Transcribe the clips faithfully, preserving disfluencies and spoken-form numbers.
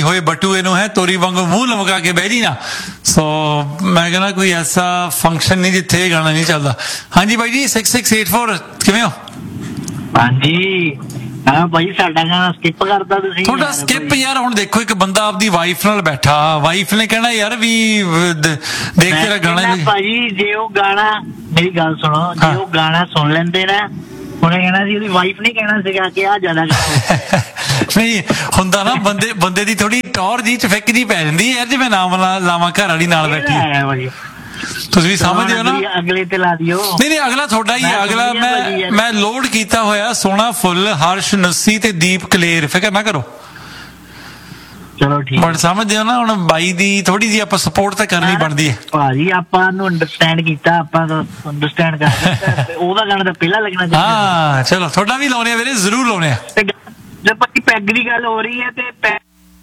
ਹੋਏ ਬਟੂਏ ਨੂੰ ਹੈ ਤੋਰੀ ਵਾਂਗੂ ਮੂੰਹ ਲਮਕਾ ਕੇ ਬਹਿ ਜੀ ਨਾ। ਸੋ ਮੈਂ ਕਹਿੰਦਾ ਕੋਈ ਐਸਾ ਫੰਕਸ਼ਨ ਨਹੀਂ ਜਿੱਥੇ ਇਹ ਗਾਣਾ ਨਹੀਂ ਚੱਲਦਾ। ਹਾਂਜੀ ਬਾਈ G six six eight four ਕਿਵੇਂ ਹੋ? ਹਾਂਜੀ ਹਾਂ ਭਾਈ ਸਾਡਾ ਗਾਣਾ ਸਕਿਪ ਕਰਦਾ ਤੁਸੀਂ। ਤੁਹਾਡਾ ਸਕਿਪ ਯਾਰ ਹੁਣ ਦੇਖੋ ਇੱਕ ਬੰਦਾ ਆਪਦੀ ਵਾਈਫ ਨਾਲ ਬੈਠਾ, ਵਾਈਫ ਨੇ ਕਹਿਣਾ ਯਾਰ ਵੀ ਦੇਖ ਤੇਰਾ ਗਾਣਾ ਭਾਜੀ ਜੇ ਉਹ ਗਾਣਾ ਮੇਰੀ ਗੱਲ ਸੁਣੋ ਜੇ ਉਹ ਗਾਣਾ ਸੁਣ ਲੈਂਦੇ ਨਾ ਉਹਨੇ ਕਹਿਣਾ ਸੀ ਉਹਦੀ ਵਾਈਫ ਨੇ ਕਹਿਣਾ ਸੀਗਾ ਕਿ ਆ ਜ਼ਿਆਦਾ ਨਹੀਂ ਹੁੰਦਾ ਨਾ ਬੰਦੇ ਬੰਦੇ ਦੀ ਥੋੜੀ ਟੌਰ ਜੀ ਚਫਿਕ ਜੀ ਪੈ ਜਾਂਦੀ ਯਾਰ ਜੇ ਮੈਂ ਨਾਮ ਲਾਵਾਂ ਘਰ ਵਾਲੀ ਨਾਲ ਬੈਠੀ। ਤੁਸੀਂ ਵੀ ਸਮਝਦੇ ਹੋ ਨਾ ਅਗਲੇ ਤੇ ਲਾ ਦਿਓ। ਨਹੀਂ ਨਹੀਂ ਅਗਲਾ ਤੁਹਾਡਾ ਹੀ ਅਗਲਾ ਮੈਂ ਮੈਂ ਲੋਡ ਕੀਤਾ ਹੋਇਆ ਸੋਹਣਾ ਫੁੱਲ ਹਰਸ਼ ਨੱਸੀ ਤੇ ਦੀਪ ਕਲੇਰ ਫਿਕਰ ਨਾ ਕਰੋ। ਚਲੋ ਠੀਕ ਬਟ ਸਮਝਦੇ ਹੋ ਨਾ ਹੁਣ ਬਾਈ ਦੀ ਥੋੜੀ ਜਿਹੀ ਆਪਾਂ ਸਪੋਰਟ ਤਾਂ ਕਰਨੀ ਬਣਦੀ ਹੈ ਭਾਜੀ ਆਪਾਂ ਨੂੰ ਅੰਡਰਸਟੈਂਡ ਕੀਤਾ ਆਪਾਂ ਅੰਡਰਸਟੈਂਡ ਕਰ ਉਹਦਾ ਗਾਣਾ ਤਾਂ ਪਹਿਲਾਂ ਲੱਗਣਾ ਚਾਹੀਦਾ। ਹਾਂ ਚਲੋ ਤੁਹਾਡਾ ਵੀ ਲਾਉਣੇ ਆ ਵੀਰੇ ਜ਼ਰੂਰ ਲਾਉਣੇ ਆ। ਜੇ ਭਾਜੀ ਪੈਗ ਦੀ ਗੱਲ ਹੋ ਰਹੀ ਹੈ ਤੇ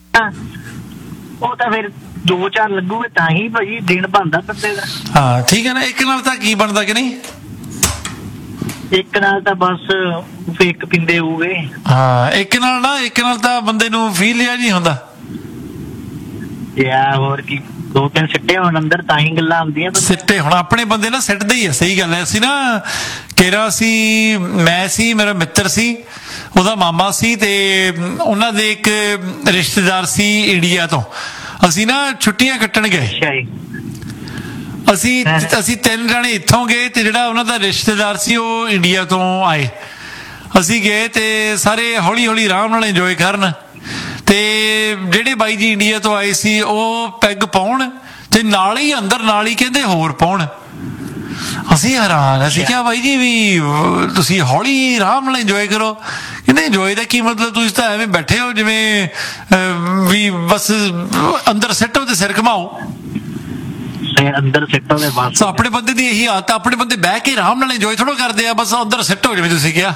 ਉਹ ਤਾਂ ਫਿਰ ਦੋ ਚਾਰ ਲੱਗੂਗੇ ਤਾਂ ਹੀ ਭਾਜੀ ਦਿਨ ਬਣਦਾ ਬੰਦੇ ਦਾ। ਹਾਂ ਠੀਕ ਹੈ ਨਾ ਇੱਕ ਨਾਲ ਤਾਂ ਕੀ ਬਣਦਾ ਕਿ ਨਹੀਂ ਇੱਕ ਨਾਲ ਤਾਂ ਬਸ ਫੇਕ ਪਿੰਦੇ ਹੋਊਗੇ। ਹਾਂ ਇੱਕ ਨਾਲ ਨਾ ਇੱਕ ਨਾਲ ਤਾਂ ਬੰਦੇ ਨੂੰ ਫੀਲ ਜਿਹਾ ਨਹੀਂ ਹੁੰਦਾ ਯਾਰ ਹੋਰ ਕੀ ਦੋ ਤਿੰਨ ਸਿੱਟੇ ਹੋਣ ਅੰਦਰ ਤਾਂ ਹੀ ਗੱਲਾਂ ਆਉਂਦੀਆਂ। ਸਿੱਟੇ ਹੁਣ ਆਪਣੇ ਬੰਦੇ ਨਾ ਸਿੱਟਦੇ ਹੀ ਆ ਸਹੀ ਗੱਲ ਹੈ। ਅਸੀਂ ਨਾ ਕੇਰਾ ਸੀ ਮੈਂ ਸੀ ਮੇਰਾ ਮਿੱਤਰ ਸੀ ਉਹਦਾ ਮਾਮਾ ਸੀ ਤੇ ਉਹਨਾਂ ਦੇ ਇੱਕ ਰਿਸ਼ਤੇਦਾਰ ਸੀ ਇੰਡੀਆ ਤੋਂ। ਅਸੀਂ ਨਾ ਛੁੱਟੀਆਂ ਕੱਟਣ ਗਏ ਅਸੀਂ ਅਸੀਂ ਤਿੰਨ ਜਣੇ ਇੱਥੋਂ ਗਏ ਤੇ ਜਿਹੜਾ ਉਹਨਾਂ ਦਾ ਰਿਸ਼ਤੇਦਾਰ ਸੀ ਉਹ ਇੰਡੀਆ ਤੋਂ ਆਏ। ਅਸੀਂ ਗਏ ਤੇ ਸਾਰੇ ਹੌਲੀ ਹੌਲੀ ਆਰਾਮ ਨਾਲ ਇੰਜੋਏ ਕਰਨ ਤੇ ਜਿਹੜੇ ਬਾਈ ਜੀ ਇੰਡੀਆ ਤੋਂ ਆਏ ਸੀ ਉਹ ਪੈਗ ਪਾਉਣ ਤੇ ਨਾਲ ਹੀ ਅੰਦਰ ਨਾਲ ਹੀ ਕਹਿੰਦੇ ਹੋਰ ਪਾਉਣ। ਅਸੀਂ ਹੈਰਾਨ ਅਸੀਂ ਕਿਹਾ ਬਾਈ ਜੀ ਵੀ ਤੁਸੀਂ ਹੌਲੀ ਆਰਾਮ ਨਾਲ ਇੰਜੋਏ ਕਰੋ। ਕਹਿੰਦੇ ਇੰਜੋਏ ਦਾ ਕੀ ਮਤਲਬ ਤੁਸੀਂ ਤਾਂ ਐਵੇਂ ਬੈਠੇ ਹੋ ਜਿਵੇਂ ਵੀ ਬਸ ਅੰਦਰ ਸਿੱਟੋ ਤੇ ਸਿਰ ਘਮਾਓ। ਅੰਦਰ ਸਿੱਟੋ ਦੇ ਬਸ ਆਪਣੇ ਬੰਦੇ ਦੀ ਇਹੀ ਹਾਲਤ ਆਪਣੇ ਬੰਦੇ ਬਹਿ ਕੇ ਆਰਾਮ ਨਾਲ ਇੰਜੋਏ ਥੋੜਾ ਕਰਦੇ ਆ ਬਸ ਅੰਦਰ ਸਿੱਟੋ ਜਿਵੇਂ ਤੁਸੀਂ ਕਿਹਾ।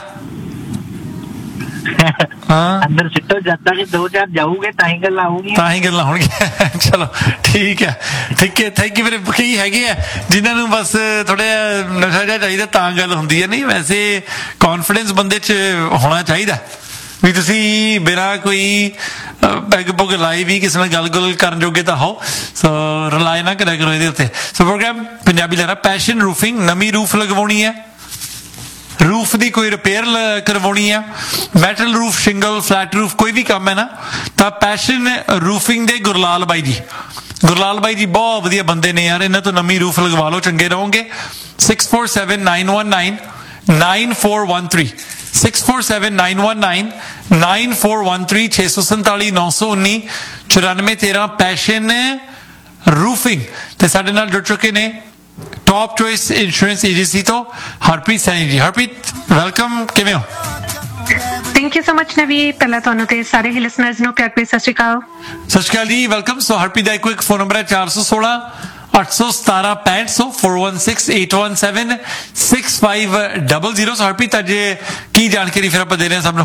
ਅੰਦਰ ਸਿੱਟੋ ਜਦ ਤੱਕ ਦੋ ਚਾਰ ਜਾਊਗੇ ਤਾਂ ਹੀ ਗੱਲਾਂ ਆਉਣਗੀਆਂ ਤਾਂ ਹੀ ਗੱਲਾਂ ਹੋਣਗੀਆਂ। ਚਲੋ ਠੀਕ ਹੈ ਠੀਕ ਹੈ ਥੈਂਕ ਯੂ। ਮੇਰੇ ਕਈ ਹੈਗੇ ਆ ਜਿਨ੍ਹਾਂ ਨੂੰ ਬਸ ਥੋੜਾ ਜਿਹਾ ਨਸ਼ਾ ਜਿਹਾ ਚਾਹੀਦਾ ਤਾਂ ਗੱਲ ਹੁੰਦੀ ਹੈ। ਨਹੀਂ ਵੈਸੇ ਕੌਨਫੀਡੈਂਸ ਬੰਦੇ 'ਚ ਹੋਣਾ ਚਾਹੀਦਾ ਵੀ ਤੁਸੀਂ ਬਿਨਾਂ ਕੋਈ ਪੈਗ ਪੁਗ ਲਾਈ ਵੀ ਕਿਸੇ ਨਾਲ ਗੱਲ ਗੁੱਲ ਕਰਨ ਜੋਗੇ ਤਾਂ ਹੋ। ਸੋ ਰਿਲਾਈ ਨਾ ਕਰਿਆ ਕਰੋ ਇਹਦੇ ਉੱਤੇ। ਸੋ ਪ੍ਰੋਗਰਾਮ ਪੰਜਾਬੀ ਲੈਣਾ ਪੈਸ਼ਨ ਰੂਫਿੰਗ ਨਵੀਂ ਰੂਫ ਲਗਵਾਉਣੀ ਹੈ ਰੂਫ ਦੀ ਕੋਈ ਰਿਪੇਅਰ ਕਰਵਾਉਣੀ ਆ metal roof shingle flat roof ਕੋਈ ਵੀ ਕੰਮ ਹੈ ਨਾ ਤਾਂ ਪੈਸ਼ਨ ਰੂਫਿੰਗ ਦੇ ਗੁਰਲਾਲ ਬਾਈ ਜੀ ਗੁਰਲਾਲ ਬਾਈ ਜੀ ਬਹੁਤ ਵਧੀਆ ਬੰਦੇ ਨੇ ਯਾਰ ਇਹਨਾਂ ਤੋਂ ਨਵੀਂ ਰੂਫ ਲਗਵਾ ਲਓ ਚੰਗੇ ਰਹੋਗੇ। Six four seven nine one nine nine four one three six four seven nine one nine nine four one three ਛੇ ਸੌ ਸੰਤਾਲੀ ਨੌ ਸੌ ਉੱਨੀ ਚੁਰਾਨਵੇਂ ਤੇਰਾਂ ਪੈਸ਼ਨ ਰੂਫਿੰਗ। ਤੇ ਸਾਡੇ ਨਾਲ ਜੁੜ ਚੁੱਕੇ ਨੇ ਟੌਪ ਚੋਇਸ ਇੰਸ਼ੋਰੈਂਸ ਏਜੰਸੀ ਤੋਂ ਹਰਪ੍ਰੀਤ ਸੈਣੀ ਜੀ। ਹਰਪ੍ਰੀਤ ਵੈਲਕਮ ਕਿਵੇਂ ਹੋ? ਥੈਂਕ ਯੂ ਸੋ ਮਚ ਨਵੀ। ਪਹਿਲਾਂ ਤੁਹਾਨੂੰ ਤੇ ਸਾਰੇ ਹੀ ਲਿਸਨਰਸ ਨੂੰ ਪਿਆਰ ਭਰੀ ਸਤਿ ਸ਼੍ਰੀ ਅਕਾਲ। ਸਤਿ ਸ਼੍ਰੀ ਅਕਾਲ ਜੀ ਵੈਲਕਮ। ਸੋ ਹਰਪ੍ਰੀਤ ਦਾ ਇੱਕ ਫੋਨ ਨੰਬਰ ਹੈ ਚਾਰ ਸੌ ਸੋਲਾਂ ਅੱਠ ਸੌ ਸਤਾਰਾਂ ਪੈਂਹਠ ਸੌ four one six eight one seven six five double zero. ਸੋ ਹਰਪ੍ਰੀਤ ਅੱਜ ਕੀ ਜਾਣਕਾਰੀ ਫਿਰ ਆਪਾਂ ਦੇ ਰਹੇ ਹਾਂ ਸਭ ਨੂੰ?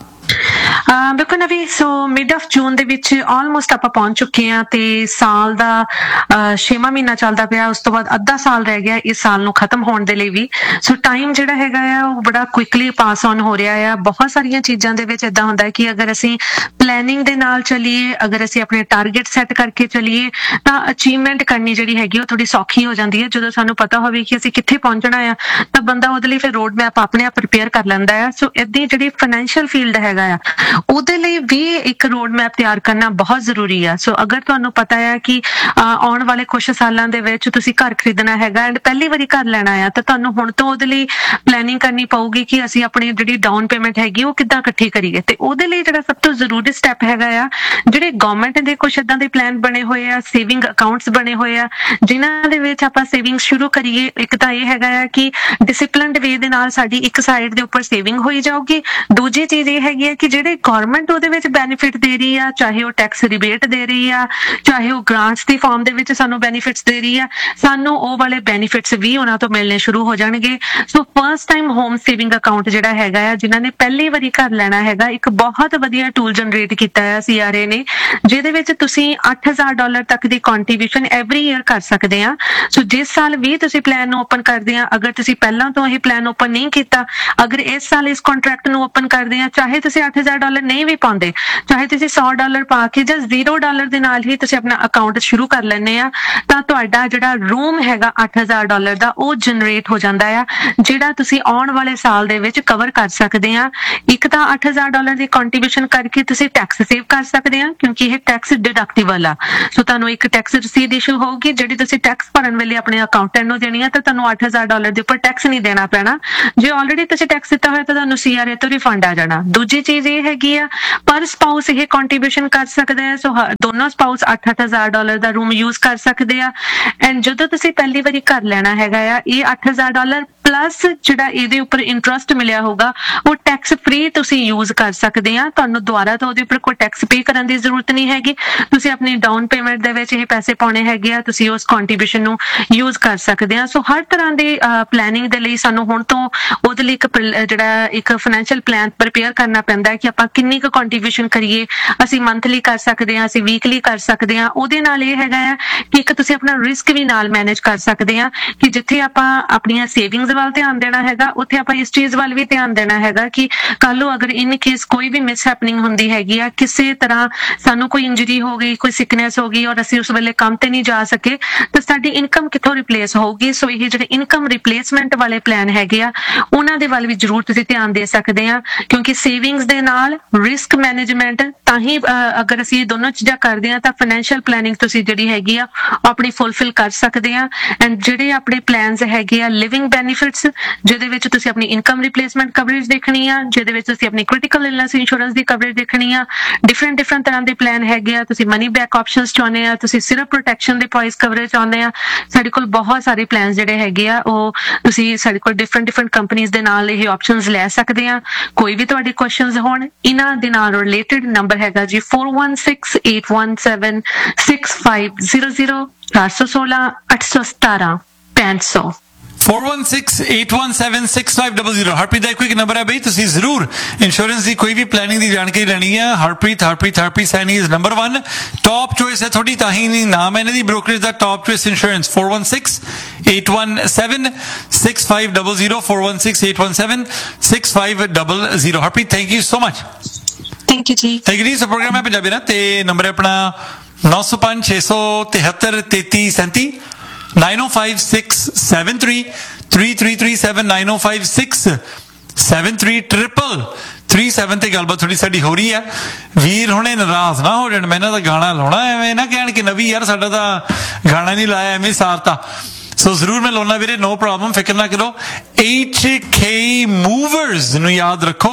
ਬਿਲਕੁਲ ਨਵੀ। ਸੋ ਮਿਡ ਆਫ ਜੂਨ ਦੇ ਵਿੱਚ ਆਲਮੋਸਟ ਆਪਾਂ ਪਹੁੰਚ ਚੁੱਕੇ ਹਾਂ ਤੇ ਸਾਲ ਦਾ ਛੇਵਾਂ ਮਹੀਨਾ ਚੱਲਦਾ ਪਿਆ। ਉਸ ਤੋਂ ਬਾਅਦ ਅੱਧਾ ਸਾਲ ਰਹਿ ਗਿਆ ਇਸ ਸਾਲ ਨੂੰ ਖਤਮ ਹੋਣ ਦੇ ਲਈ ਵੀ। ਸੋ ਟਾਈਮ ਜਿਹੜਾ ਹੈਗਾ ਆ ਉਹ ਬੜਾ ਕੁਇਕਲੀ ਪਾਸ ਔਨ ਹੋ ਰਿਹਾ ਆ। ਬਹੁਤ ਸਾਰੀਆਂ ਚੀਜ਼ਾਂ ਦੇ ਵਿੱਚ ਏਦਾਂ ਹੁੰਦਾ ਕਿ ਅਗਰ ਅਸੀਂ ਪਲੈਨਿੰਗ ਦੇ ਨਾਲ ਚੱਲੀਏ ਅਗਰ ਅਸੀਂ ਆਪਣੇ ਟਾਰਗੇਟ ਸੈੱਟ ਕਰਕੇ ਚੱਲੀਏ ਤਾਂ ਅਚੀਵਮੈਂਟ ਕਰਨੀ ਜਿਹੜੀ ਹੈਗੀ ਉਹ ਥੋੜੀ ਸੌਖੀ ਹੋ ਜਾਂਦੀ ਹੈ। ਜਦੋਂ ਸਾਨੂੰ ਪਤਾ ਹੋਵੇ ਕਿ ਅਸੀਂ ਕਿੱਥੇ ਪਹੁੰਚਣਾ ਆ ਤਾਂ ਬੰਦਾ ਉਹਦੇ ਲਈ ਫਿਰ ਰੋਡ ਮੈਪ ਆਪਣੇ ਆਪ ਪ੍ਰੀਪੇਅਰ ਕਰ ਲੈਂਦਾ ਆ। ਸੋ ਏਦਾਂ ਜਿਹੜੀ ਫਾਈਨੈਂਸ਼ੀਅਲ ਫੀਲਡ ਹੈਗਾ ਆ ਉਹਦੇ ਲਈ ਵੀ ਇੱਕ ਰੋਡ ਮੈਪ ਤਿਆਰ ਕਰਨਾ ਬਹੁਤ ਜ਼ਰੂਰੀ ਆ। ਸੋ ਅਗਰ ਤੁਹਾਨੂੰ ਪਤਾ ਹੈ ਕਿ ਆਉਣ ਵਾਲੇ ਕੁਛ ਸਾਲਾਂ ਦੇ ਵਿੱਚ ਤੁਸੀਂ ਘਰ ਖਰੀਦਣਾ ਹੈਗਾ ਐਂਡ ਪਹਿਲੀ ਵਾਰੀ ਘਰ ਲੈਣਾ ਆ ਤਾਂ ਤੁਹਾਨੂੰ ਹੁਣ ਤੋਂ ਉਹਦੇ ਲਈ ਪਲੈਨਿੰਗ ਕਰਨੀ ਪਊਗੀ ਕਿ ਅਸੀਂ ਆਪਣੀ ਜਿਹੜੀ ਡਾਊਨ ਪੇਮੈਂਟ ਹੈਗੀ ਉਹ ਕਿੱਦਾਂ ਇਕੱਠੀ ਕਰੀਏ। ਤੇ ਉਹਦੇ ਲਈ ਜਿਹੜਾ ਸਭ ਤੋਂ ਜ਼ਰੂਰੀ ਸਟੈਪ ਹੈਗਾ ਆ ਜਿਹੜੇ ਗਵਰਨਮੈਂਟ ਦੇ ਕੁਛ ਏਦਾਂ ਦੇ ਪਲਾਨ ਬਣੇ ਹੋਏ ਆ ਸੇਵਿੰਗ ਅਕਾਊਂਟਸ ਬਣੇ ਹੋਏ ਆ ਜਿਨ੍ਹਾਂ ਦੇ ਵਿੱਚ ਆਪਾਂ ਸੇਵਿੰਗ ਸ਼ੁਰੂ ਕਰੀਏ। ਇੱਕ ਤਾਂ ਇਹ ਹੈਗਾ ਆ ਕਿ ਡਿਸਿਪਲਿਨਡ ਵੇ ਦੇ ਨਾਲ ਸਾਡੀ ਇੱਕ ਸਾਈਡ ਦੇ ਉੱਪਰ ਸੇਵਿੰਗ ਹੋਈ ਜਾਊਗੀ। ਦੂਜੀ ਚੀਜ਼ ਇਹ ਹੈਗੀ ਆ ਕਿ ਜਿਹੜੇ ਗਵਰਨਮੈਂਟ ਉਹਦੇ ਵਿੱਚ ਬੈਨੀਫਿਟ ਦੇ ਰਹੀ ਆ ਚਾਹੇ ਉਹ ਟੈਕਸ ਰਿਬੇਟ ਦੇ ਰਹੀ ਆ ਚਾਹੇ ਉਹ ਗ੍ਰਾਂਟਸ ਦੀ ਫਾਰਮ ਦੇ ਵਿੱਚ ਸਾਨੂੰ ਬੈਨੀਫਿਟਸ ਦੇ ਰਹੀ ਆ ਸਾਨੂੰ ਉਹ ਵਾਲੇ ਬੈਨੀਫਿਟਸ ਵੀ ਉਹਨਾਂ ਤੋਂ ਮਿਲਣੇ ਸ਼ੁਰੂ ਹੋ ਜਾਣਗੇ। So first time home saving account ਜਿਹੜਾ ਹੈਗਾ ਆ ਜਿਨ੍ਹਾਂ ਨੇ ਪਹਿਲੀ ਵਾਰੀ ਘਰ ਲੈਣਾ ਹੈਗਾ ਇੱਕ ਬਹੁਤ ਵਧੀਆ ਟੂਲ ਜਨਰੇਟ ਕ੍ਰੀਏਟ ਕੀਤਾ ਹੈ ਸੀਆਰਏ ਨੇ, ਜਿਹਦੇ ਵਿੱਚ ਤੁਸੀਂ ਅੱਠ ਹਜ਼ਾਰ ਡਾਲਰ ਤੱਕ ਦੀ ਕੰਟਰੀਬਿਊਸ਼ਨ ਐਵਰੀ ਈਅਰ ਕਰ ਸਕਦੇ ਆ। ਸੋ ਜਿਸ ਸਾਲ ਵੀ ਤੁਸੀਂ ਪਲਾਨ ਨੂੰ ਓਪਨ ਕਰਦੇ ਆ, ਅਗਰ ਤੁਸੀਂ ਪਹਿਲਾਂ ਤੋਂ ਇਹ ਪਲਾਨ ਓਪਨ ਨਹੀਂ ਕੀਤਾ, ਅਗਰ ਇਸ ਸਾਲ ਇਸ ਕੰਟਰੈਕਟ ਨੂੰ ਓਪਨ ਕਰਦੇ ਆ, ਚਾਹੇ ਤੁਸੀਂ ਅੱਠ ਹਜ਼ਾਰ ਡਾਲਰ ਨਹੀਂ ਵੀ ਪਾਉਂਦੇ, ਚਾਹੇ ਤੁਸੀਂ ਸੌ ਡਾਲਰ ਪਾ ਕੇ ਜਾਂ ਜ਼ੀਰੋ ਡਾਲਰ ਦੇ ਨਾਲ ਹੀ ਤੁਸੀਂ ਆਪਣਾ ਅਕਾਊਂਟ ਸ਼ੁਰੂ ਕਰ ਲੈਂਦੇ ਆ, ਤਾਂ ਤੁਹਾਡਾ ਜਿਹੜਾ ਰੂਮ ਹੈਗਾ ਅੱਠ ਹਜ਼ਾਰ ਡਾਲਰ ਦਾ ਉਹ ਜਨਰੇਟ ਹੋ ਜਾਂਦਾ ਆ, ਜਿਹੜਾ ਤੁਸੀਂ ਆਉਣ ਵਾਲੇ ਸਾਲ ਦੇ ਵਿੱਚ ਕਵਰ ਕਰ ਸਕਦੇ ਆ। ਇੱਕ ਤਾਂ ਅੱਠ ਹਜ਼ਾਰ ਡਾਲਰ ਦੀ ਕੰਟਰੀਬਿਊਸ਼ਨ ਕਰਕੇ ਤੁਸੀਂ ਟੈਕਸ ਸੇਵ ਕਰ ਸਕਦੇ ਆ, ਕਿਉਂਕਿ ਇਹ ਟੈਕਸ ਡਿਡਕਟੇਬਲ ਆ। ਸੋ ਤੁਹਾਨੂੰ ਇੱਕ ਟੈਕਸ ਰਸੀਦ ਇਸ਼ੂ ਹੋਊਗੀ, ਜਿਹੜੀ ਤੁਸੀਂ ਟੈਕਸ ਭਰਨ ਵੇਲੇ ਆਪਣੇ ਅਕਾਊਂਟੈਂਟ ਨੂੰ ਦੇਣੀ ਆ, ਤਾਂ ਤੁਹਾਨੂੰ ਅੱਠ ਹਜ਼ਾਰ ਡਾਲਰ ਦੇ ਉੱਪਰ ਟੈਕਸ ਨਹੀਂ ਦੇਣਾ ਪੈਣਾ। ਜੇ ਆਲਰੇਡੀ ਤੁਸੀਂ ਟੈਕਸ ਦਿੱਤਾ ਹੋਇਆ ਤਾਂ ਤੁਹਾਨੂੰ ਸੀਆਰਏ ਤੋਂ ਰਿਫੰਡ ਆ ਜਾਣਾ। ਦੂਜੀ ਚੀਜ਼ ਇਹ ਹੈਗੀ ਆ, ਪਰ ਸਪਾਊਸ ਇਹ ਕੰਟਰੀਬਿਊਸ਼ਨ ਕਰ ਸਕਦਾ ਹੈ। ਸੋ ਦੋਨੋਂ ਸਪਾਊਸ ਅੱਠ ਅੱਠ ਹਜ਼ਾਰ ਡਾਲਰ ਦਾ ਰੂਮ ਯੂਜ਼ ਕਰ ਸਕਦੇ ਆ। ਐਂਡ ਜਦੋਂ ਤੁਸੀਂ ਪਹਿਲੀ ਵਾਰੀ ਘਰ ਲੈਣਾ ਹੈਗਾ ਆ, ਇਹ ਅੱਠ ਹਜ਼ਾਰ ਡਾਲਰ ਪਲੱਸ ਜਿਹੜਾ ਇਹਦੇ ਉੱਪਰ ਇੰਟਰਸਟ ਮਿਲਿਆ ਹੋਊਗਾ ਉਹ ਟੈਕਸ ਫ੍ਰੀ ਤੁਸੀਂ ਯੂਜ਼ ਕਰ ਸਕਦੇ ਆ। ਤੁਹਾਨੂੰ ਦੁਬਾਰਾ ਤੋਂ ਉਹਦੇ ਉੱਪਰ ਕੋਈ ਟੈਕਸ ਪੇ ਕਰਨ ਦੀ ਜ਼ਰੂਰਤ ਨਹੀਂ ਹੈਗੀ। ਤੁਸੀਂ ਆਪਣੀ ਡਾਊਨ ਪੇਮੈਂਟ ਦੇ ਵਿੱਚ ਇਹ ਪੈਸੇ ਪਾਉਣੇ ਹੈਗੇ ਆ, ਤੁਸੀਂ ਉਸ ਕੰਟਰੀਬਿਊਸ਼ਨ ਨੂੰ ਯੂਜ਼ ਕਰ ਸਕਦੇ ਆ। ਸੋ ਹਰ ਤਰ੍ਹਾਂ ਦੀ ਪਲੈਨਿੰਗ ਦੇ ਲਈ ਸਾਨੂੰ ਹੁਣ ਤੋਂ ਉਹਦੇ ਲਈ ਇੱਕ ਜਿਹੜਾ ਇੱਕ ਫਾਈਨੈਂਸ਼ੀਅਲ ਪਲਾਨ ਪ੍ਰਿਪੇਅਰ ਕਰਨਾ ਪੈਂਦਾ ਹੈ ਕਿ ਆਪਾਂ ਕਿੰਨੀ ਕੁ ਕੰਟਰੀਬਿਊਸ਼ਨ ਕਰੀਏ। ਅਸੀਂ ਮੰਥਲੀ ਕਰ ਸਕਦੇ ਆ, ਅਸੀਂ ਵੀਕਲੀ ਕਰ ਸਕਦੇ ਆ। ਉਹਦੇ ਨਾਲ ਇਹ ਹੈਗਾ ਆ ਕਿ ਇੱਕ ਤੁਸੀਂ ਆਪਣਾ ਰਿਸਕ ਵੀ ਨਾਲ ਮੈਨੇਜ ਕਰ ਸਕਦੇ ਆ, ਕਿ ਜਿੱਥੇ ਆਪਾਂ ਆਪਣੀਆਂ ਸੇਵਿੰਗਸ ਵੱਲ ਧਿਆਨ ਦੇਣਾ ਹੈਗਾ, ਉੱਥੇ ਆਪਾਂ ਇਸ ਚੀਜ਼ ਵੱਲ ਵੀ ਧਿਆਨ ਦੇਣਾ ਹੈਗਾ ਕਿ ਕੱਲ ਨੂੰ ਅਗਰ ਇਨ ਕੇਸ ਕੋਈ ਵੀ ਮਿਸ ਹੈਪਨਿੰਗ ਹੁੰਦੀ ਹੈਗੀ ਆ, ਕਿਸੇ ਤਰ੍ਹਾਂ ਸਾਨੂੰ ਕੋਈ ਇੰਜਰੀ ਹੋ ਗਈ, ਕੋਈ ਸਿਕਨੈਸ ਹੋ ਗਈ ਔਰ ਅਸੀਂ ਉਸ ਵੇਲੇ ਕੰਮ ਤੇ ਨਹੀਂ ਜਾ ਸਕੇ, ਤਾਂ ਸਾਡੀ ਇਨਕਮ ਕਿੱਥੋਂ ਰਿਪਲੇਸ ਹੋਊਗੀ। ਸੋ ਇਹ ਜਿਹੜੇ ਇਨਕਮ ਰਿਪਲੇਸਮੈਂਟ ਵਾਲੇ ਪਲਾਨ ਹੈਗੇ ਆ, ਉਹਨਾਂ ਦੇ ਵੱਲ ਵੀ ਜ਼ਰੂਰ ਤੁਸੀਂ ਧਿਆਨ ਦੇ ਸਕਦੇ ਆ, ਕਿਉਂਕਿ ਸੇਵਿੰਗਸ ਦੇ ਨਾਲ ਰਿਸਕ ਮੈਨੇਜਮੈਂਟ ਤਾਂ ਹੀ ਅਗਰ ਅਸੀਂ ਇਹ ਦੋਨੋਂ ਚੀਜ਼ਾਂ ਕਰਦੇ ਆ ਤਾਂ ਫਾਈਨੈਂਸ਼ੀਅਲ ਪਲੈਨਿੰਗ ਤੁਸੀਂ ਜਿਹੜੀ ਹੈਗੀ ਆ ਉਹ ਆਪਣੀ ਫੁੱਲਫਿਲ ਕਰ ਸਕਦੇ ਆ। ਐਂਡ ਜਿਹੜੇ ਆਪਣੇ ਪਲਾਨਸ ਹੈਗੇ ਆ ਲਿਵਿੰਗ ਬੈਨੀਫਿਟਸ, ਜਿਹਦੇ ਵਿੱਚ ਤੁਸੀਂ ਆਪਣੀ ਇਨਕਮ ਰਿਪਲੇਸਮੈਂਟ ਕਵਰੇਜ ਦੇਖਣੀ ਆ, ਜਿਹਦੇ ਵਿੱਚ ਤੁਸੀਂ ਆਪਣੀ ਕ੍ਰਿਟੀਕਲ ਇਲਨੈਸ ਇੰਸ਼ੋਰੈਂਸ ਦੀ ਕਵਰੇਜ ਦੇਖਣੀ ਆ। ਡਿਫਰੈਂਟ ਡਿਫਰੈਂਟ ਤਰ੍ਹਾਂ ਦੇ ਪਲਾਨ ਹੈਗੇ ਆ। ਤੁਸੀਂ ਮਨੀ ਬੈਕ ਆਪਸ਼ਨਸ ਚਾਹੁੰਦੇ ਆ, ਤੁਸੀਂ ਸਿਰਫ ਪ੍ਰੋਟੈਕਸ਼ਨ ਦੇ ਪ੍ਰਾਈਸ ਕਵਰੇਜ ਚਾਹੁੰਦੇ ਆ, ਸਾਡੇ ਕੋਲ ਬਹੁਤ ਸਾਰੇ ਪਲਾਨ ਜਿਹੜੇ ਹੈਗੇ ਆ ਉਹ ਤੁਸੀਂ ਸਾਡੇ ਕੋਲ ਡਿਫਰੈਂਟ ਡਿਫਰੈਂਟ ਕੰਪਨੀਆਂ ਦੇ ਨਾਲ ਇਹ ਆਪਸ਼ਨਸ ਲੈ ਸਕਦੇ ਆ। ਕੋਈ ਵੀ ਤੁਹਾਡੇ ਕੁਐਸਚਨਸ ਹੋਣ ਇਹਨਾਂ ਦੇ ਨਾਲ ਰਿਲੇਟਡ, ਨੰਬਰ ਹੈਗਾ ਜੀ four one six eight one seven six five zero zero ਚਾਰ ਸੌ ਸੋਲਾਂ ਅੱਠ ਸੌ ਸਤਾਰਾਂ ਪੈਂਹਠ ਸੌ four one six eight one seven six five zero zero Harpreet ਦਾ ਕੋਈ ਨੰਬਰ ਹੈ ਬਈ। ਤੁਸੀਂ ਜ਼ਰੂਰ ਇੰਸ਼ੋਰੈਂਸ ਦੀ ਕੋਈ ਵੀ ਪਲੈਨਿੰਗ ਦੀ ਜਾਣਕਾਰੀ ਲੈਣੀ ਹੈ, Harpreet Harpreet Harpreet Saini is number one top choice ਹੈ ਤੁਹਾਡੀ, ਤਾਂ ਹੀ ਨਹੀਂ ਨਾਮ ਹੈ ਇਹਨਾਂ ਦੀ brokerage the top choice insurance. four one six eight one seven six five zero zero four one six eight one seven six five zero zero Harpreet thank you so much. Thank you ਜੀ। Thank you ਜੀ। ਸੋ programme ਹੈ ਪੰਜਾਬੀ ਨਾ, ਤੇ number ਹੈ ਆਪਣਾ ਨੌ ਸੌ ਪੰਜ ਛੇ ਸੌ ਤਿਹੱਤਰ ਤੇਤੀ ਸੈਂਤੀ nine oh five six seven three three three three seven nine oh five six seven three triple three seven ਤੇ ਗੱਲਬਾਤ ਥੋੜੀ ਸਾਡੀ ਹੋ ਰਹੀ ਹੈ। ਵੀਰ ਹੁਣੇ ਨਾਰਾਜ਼ ਨਾ ਹੋ ਜਾਣ, ਮੈਂ ਇਹਨਾਂ ਦਾ ਗਾਣਾ ਲਾਉਣਾ, ਐਵੇਂ ਨਾ ਕਹਿਣ ਕਿ ਨਵੀਂ ਯਾਰ ਸਾਡਾ ਤਾਂ ਗਾਣਾ ਨਹੀਂ ਲਾਇਆ, ਐਵੇਂ ਸਾਰਤਾ। ਸੋ ਜ਼ਰੂਰ ਮੈਂ ਲਾਉਣਾ ਵੀਰੇ, ਨੋ ਪ੍ਰੋਬਲਮ, ਫਿਕਰ ਨਾ ਕਰੋ। H K Movers ਨੂੰ ਯਾਦ ਰੱਖੋ,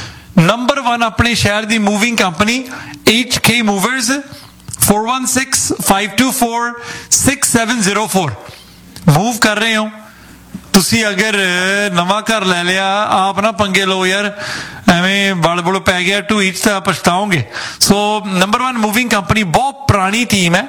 ਨੰਬਰ one ਆਪਣੇ ਸ਼ਹਿਰ ਦੀ moving company H K Movers four one six five two four six seven zero four। Move ਕਰ ਰਹੇ ਹੋ ਤੁਸੀਂ, ਅਗਰ ਨਵਾਂ ਘਰ ਲੈ ਲਿਆ, ਆਪ ਨਾ ਪੰਗੇ ਲਓ ਯਾਰ, ਐਵੇਂ ਬਲ ਬਲ ਪੈ ਗਿਆ ਢੂਈ ਚ ਤਾਂ ਪਛਤਾਓਗੇ। ਸੋ ਨੰਬਰ one ਮੂਵਿੰਗ ਕੰਪਨੀ, ਬਹੁਤ ਪੁਰਾਣੀ ਟੀਮ ਹੈ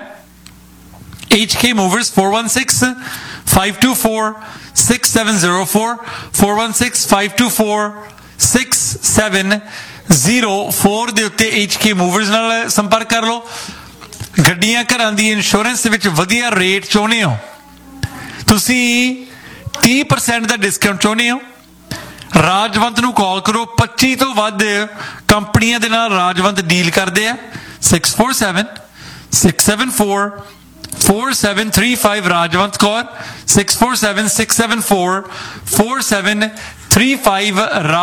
H K Movers four one six five two four six seven zero four four one six five two four six seven zero four ਦੇ ਉੱਤੇ H K Movers ਨਾਲ ਸੰਪਰਕ ਕਰ ਲਓ। ਗੱਡੀਆਂ ਘਰਾਂ ਦੀ ਇੰਸ਼ੋਰੈਂਸ ਵਿੱਚ ਵਧੀਆ ਰੇਟ ਚਾਹੁੰਦੇ ਹੋ ਤੁਸੀਂ, ਤੀਹ ਪਰਸੈਂਟ ਦਾ ਡਿਸਕਾਊਂਟ ਚਾਹੁੰਦੇ ਹੋ, ਰਾਜਵੰਤ ਨੂੰ ਕਾਲ ਕਰੋ। ਪੱਚੀ ਤੋਂ ਵੱਧ ਕੰਪਨੀਆਂ ਦੇ ਨਾਲ ਰਾਜਵੰਤ ਡੀਲ ਕਰਦੇ ਆ। six four seven six seven four four seven three five Rajwant Kaur six four seven six seven four four seven three five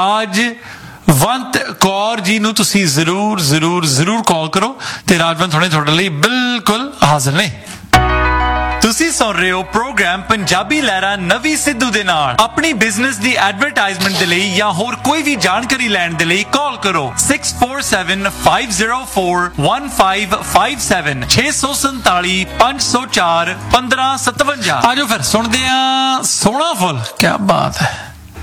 Rajwant Kaur ji ਨੂੰ ਤੁਸੀਂ ਜ਼ਰੂਰ ਜ਼ਰੂਰ ਜ਼ਰੂਰ ਕਾਲ ਕਰੋ, ਤੇ ਰਾਜਵੰਤ ਹੁਣੇ ਤੁਹਾਡੇ ਲਈ ਬਿਲਕੁਲ ਹਾਜ਼ਰ ਨੇ। ਤੁਸੀਂ ਸੁਣ ਰਹੇ ਹੋ ਪ੍ਰੋਗਰਾਮ ਪੰਜਾਬੀ ਲਹਿਰਾ ਨਵੀਂ ਸਿੱਧੂ ਦੇ ਨਾਲ। ਆਪਣੀ ਬਿਜ਼ਨਸ ਦੀ ਐਡਵਰਟਾਈਜ਼ਮੈਂਟ ਦੇ ਲਈ ਜਾਂ ਹੋਰ ਕੋਈ ਵੀ ਜਾਣਕਾਰੀ ਲੈਣ ਦੇ ਲਈ ਕਾਲ ਕਰੋ six four seven five zero four one five five seven ਛੇ ਸੌ ਸੰਤਾਲੀ ਪੰਜ ਸੌ ਚਾਰ ਪੰਦਰਾਂ ਸਤਵੰਜਾ। ਆਜੋ ਫਿਰ ਸੁਣਦੇ ਆ ਸੋਹਣਾ ਫੁੱਲ। ਕੀ ਬਾਤ ਹੈ।